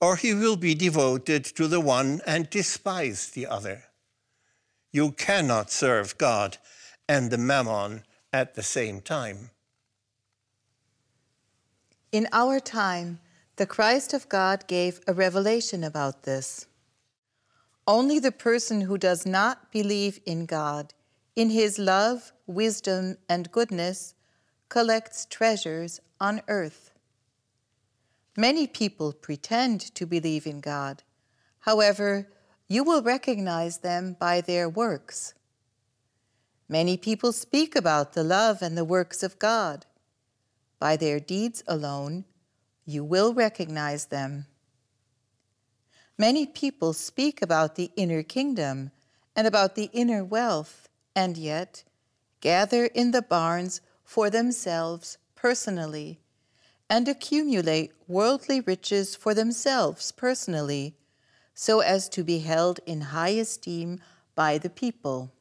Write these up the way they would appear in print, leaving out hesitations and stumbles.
or he will be devoted to the one and despise the other. You cannot serve God and the mammon at the same time. In our time, the Christ of God gave a revelation about this. Only the person who does not believe in God, in his love, wisdom, and goodness, collects treasures on earth. Many people pretend to believe in God. However, you will recognize them by their works. Many people speak about the love and the works of God. By their deeds alone, you will recognize them. Many people speak about the inner kingdom and about the inner wealth, and yet gather in the barns for themselves personally and accumulate worldly riches for themselves personally, so as to be held in high esteem by the people.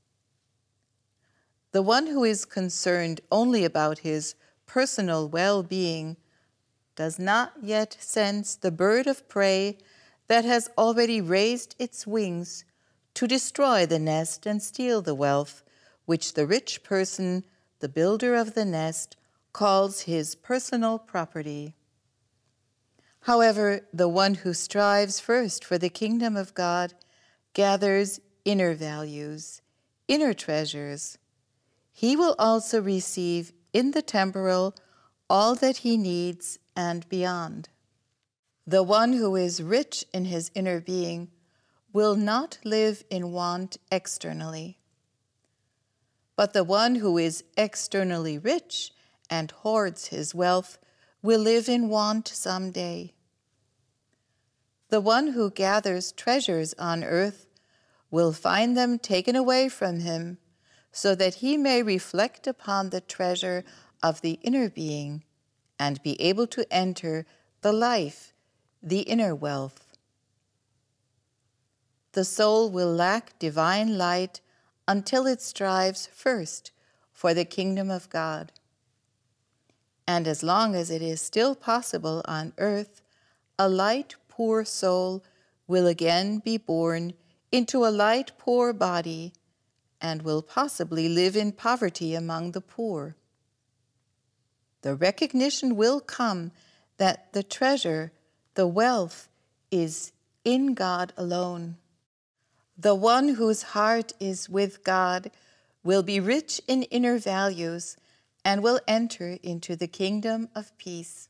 The one who is concerned only about his personal well-being does not yet sense the bird of prey that has already raised its wings to destroy the nest and steal the wealth, which the rich person, the builder of the nest, calls his personal property. However, the one who strives first for the kingdom of God gathers inner values, inner treasures. He will also receive in the temporal all that he needs and beyond. The one who is rich in his inner being will not live in want externally. But the one who is externally rich and hoards his wealth will live in want someday. The one who gathers treasures on earth will find them taken away from him, so that he may reflect upon the treasure of the inner being and be able to enter the life, the inner wealth. The soul will lack divine light until it strives first for the kingdom of God. And as long as it is still possible on earth, a light, poor soul will again be born into a light, poor body, and will possibly live in poverty among the poor. The recognition will come that the treasure, the wealth, is in God alone. The one whose heart is with God will be rich in inner values and will enter into the kingdom of peace.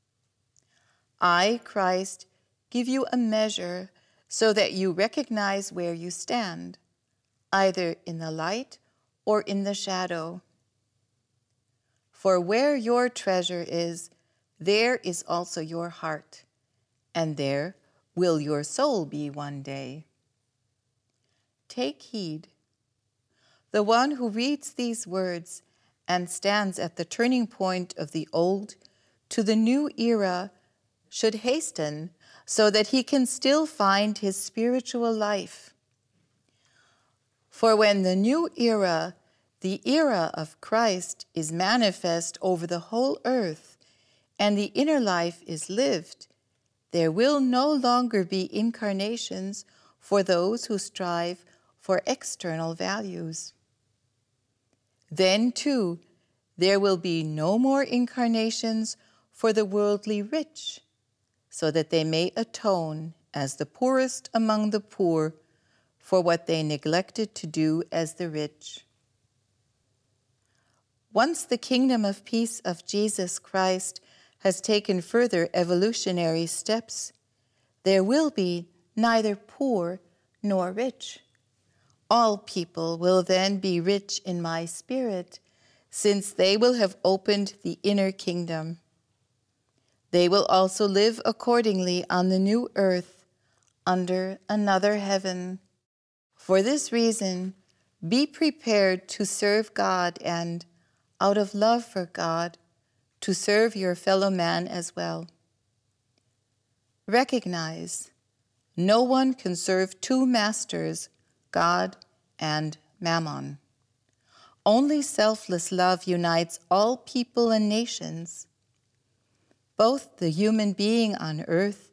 I, Christ, give you a measure so that you recognize where you stand, either in the light or in the shadow. For where your treasure is, there is also your heart, and there will your soul be one day. Take heed. The one who reads these words and stands at the turning point of the old to the new era should hasten so that he can still find his spiritual life. For when the new era, the era of Christ, is manifest over the whole earth, and the inner life is lived, there will no longer be incarnations for those who strive for external values. Then, too, there will be no more incarnations for the worldly rich, so that they may atone as the poorest among the poor for what they neglected to do as the rich. Once the kingdom of peace of Jesus Christ has taken further evolutionary steps, there will be neither poor nor rich. All people will then be rich in my spirit, since they will have opened the inner kingdom. They will also live accordingly on the new earth, under another heaven. For this reason, be prepared to serve God and, out of love for God, to serve your fellow man as well. Recognize, no one can serve two masters, God and Mammon. Only selfless love unites all people and nations. Both the human being on earth